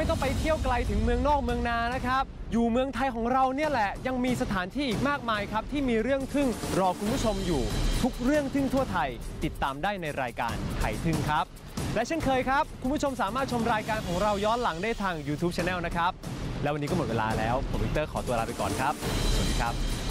ไม่ต้องไปเที่ยวไกลถึงเมืองนอกเมืองนานะครับอยู่เมืองไทยของเราเนี่ยแหละยังมีสถานที่อีกมากมายครับที่มีเรื่องทึ่งรอคุณผู้ชมอยู่ทุกเรื่องทึ่งทั่วไทยติดตามได้ในรายการไทยทึ่งครับและเช่นเคยครับคุณผู้ชมสามารถชมรายการของเราย้อนหลังได้ทาง YouTube Channel นะครับแล้ววันนี้ก็หมดเวลาแล้วผมวิกเตอร์ขอตัวลาไปก่อนครับสวัสดีครับ